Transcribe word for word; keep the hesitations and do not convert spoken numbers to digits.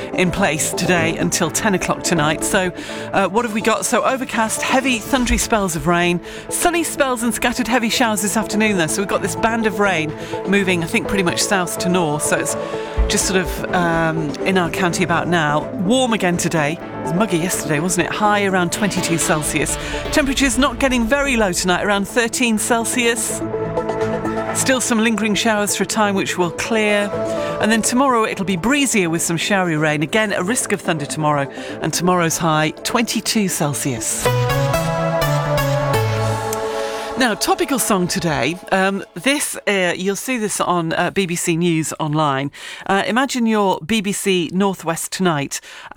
in place today until ten o'clock tonight. So uh, what have we got? So overcast, heavy thundery spells of rain, sunny spells and scattered heavy showers this afternoon though. So we've got this band of rain moving, I think, pretty much south to north. So it's just sort of um, in our county about now. Warm again today. It was muggy yesterday, wasn't it? High around twenty-two Celsius. Temperatures not getting very low tonight, around thirteen Celsius. Still some lingering showers for a time which will clear. And then tomorrow it'll be breezier with some showery rain. Again, a risk of thunder tomorrow. And tomorrow's high, twenty-two Celsius. Now, topical song today. Um, this, uh, you'll see this on uh, B B C News online. Uh, imagine you're B B C Northwest Tonight